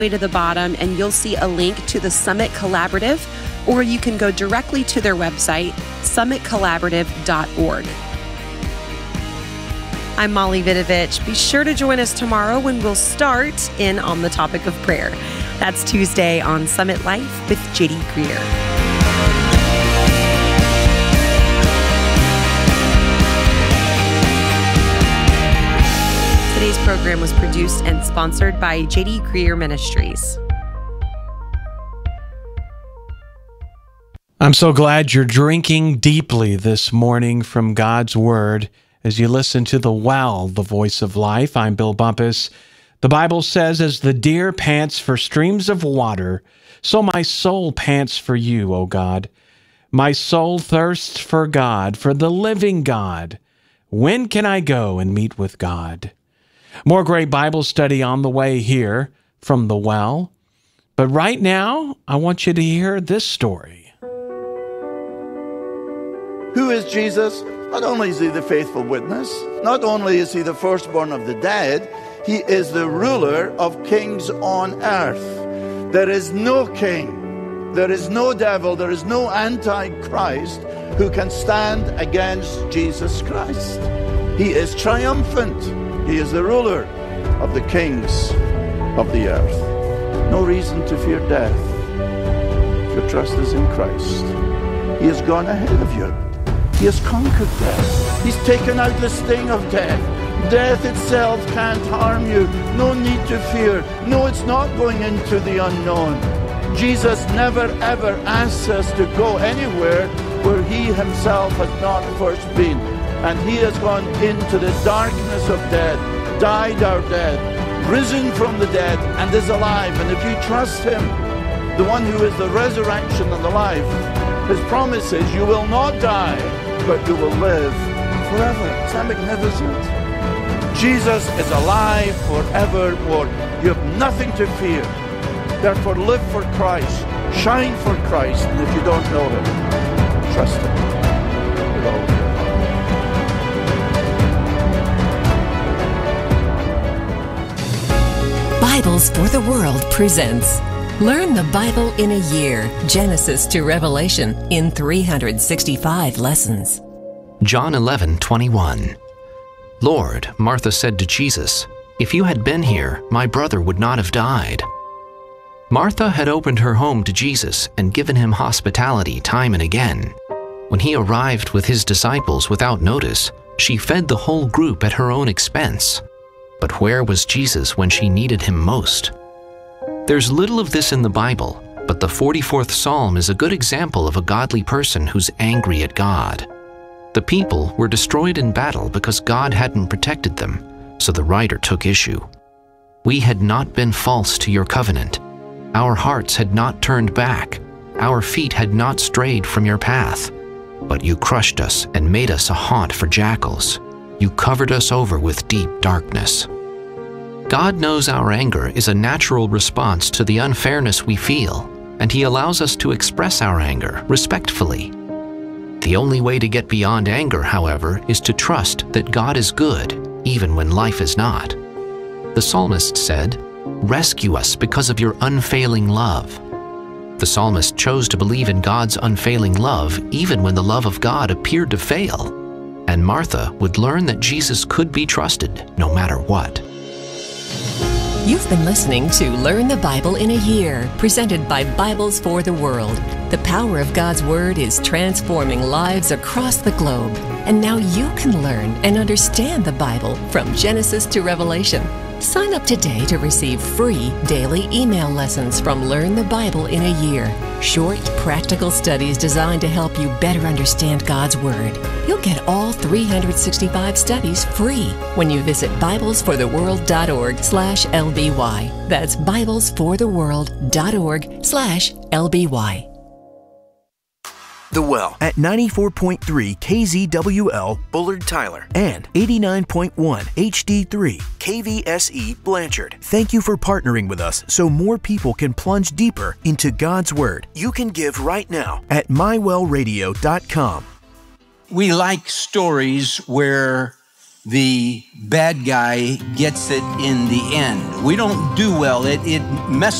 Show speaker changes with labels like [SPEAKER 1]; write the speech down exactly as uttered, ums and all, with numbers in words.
[SPEAKER 1] way to the bottom and you'll see a link to the Summit Collaborative, or you can go directly to their website, summit collaborative dot org. I'm Molly Vidovich. Be sure to join us tomorrow when we'll start in on the topic of prayer. That's Tuesday on Summit Life with J D Greer. Today's program was produced and sponsored by J D Greer Ministries.
[SPEAKER 2] I'm so glad you're drinking deeply this morning from God's Word as you listen to The Well, the Voice of Life. I'm Bill Bumpus. The Bible says, as the deer pants for streams of water, so my soul pants for you, O God. My soul thirsts for God, for the living God. When can I go and meet with God? More great Bible study on the way here from The Well. But right now, I want you to hear this story.
[SPEAKER 3] Who is Jesus? Not only is he the faithful witness, not only is he the firstborn of the dead, he is the ruler of kings on earth. There is no king, there is no devil, there is no antichrist who can stand against Jesus Christ. He is triumphant. He is the ruler of the kings of the earth. No reason to fear death if your trust is in Christ. He has gone ahead of you. He has conquered death. He's taken out the sting of death. Death itself can't harm you. No need to fear. No, it's not going into the unknown. Jesus never ever asks us to go anywhere where he himself has not first been. And he has gone into the darkness of death, died our death, risen from the dead, and is alive. And if you trust him, the one who is the resurrection and the life, his promise is you will not die, but you will live forever. Is that magnificent? Jesus is alive forevermore. You have nothing to fear. Therefore, live for Christ. Shine for Christ. And if you don't know him, trust him with all of your heart.
[SPEAKER 4] Bibles for the World presents Learn the Bible in a Year, Genesis to Revelation, in three hundred sixty-five lessons.
[SPEAKER 5] John eleven twenty-one. Lord, Martha said to Jesus, if you had been here, my brother would not have died. Martha had opened her home to Jesus and given him hospitality time and again. When he arrived with his disciples without notice, she fed the whole group at her own expense. But where was Jesus when she needed him most? There's little of this in the Bible, but the forty-fourth Psalm is a good example of a godly person who's angry at God. The people were destroyed in battle because God hadn't protected them, so the writer took issue. We had not been false to your covenant. Our hearts had not turned back. Our feet had not strayed from your path. But you crushed us and made us a haunt for jackals. You covered us over with deep darkness. God knows our anger is a natural response to the unfairness we feel, and he allows us to express our anger respectfully. The only way to get beyond anger, however, is to trust that God is good, even when life is not. The psalmist said, "Rescue us because of your unfailing love." The psalmist chose to believe in God's unfailing love even when the love of God appeared to fail. And Martha would learn that Jesus could be trusted no matter what.
[SPEAKER 4] You've been listening to Learn the Bible in a Year, presented by Bibles for the World. The power of God's Word is transforming lives across the globe. And now you can learn and understand the Bible from Genesis to Revelation. Sign up today to receive free daily email lessons from Learn the Bible in a Year. Short, practical studies designed to help you better understand God's Word. You'll get all three hundred sixty-five studies free when you visit bibles for the world dot org slash L B Y. That's bibles for the world dot org slash L B Y.
[SPEAKER 6] The Well at ninety-four point three K Z W L Bullard Tyler and eighty-nine point one H D three K V S E Blanchard. Thank you for partnering with us so more people can plunge deeper into God's Word. You can give right now at my well radio dot com.
[SPEAKER 7] We like stories where the bad guy gets it in the end. We don't do well. It, it messes